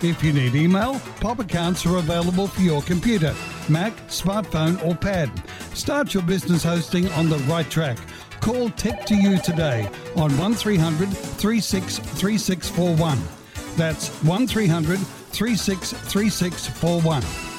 If you need email, POP accounts are available for your computer, Mac, smartphone or pad. Start your business hosting on the right track. Call Tech2You today on 1300 363641. That's 1300 363641.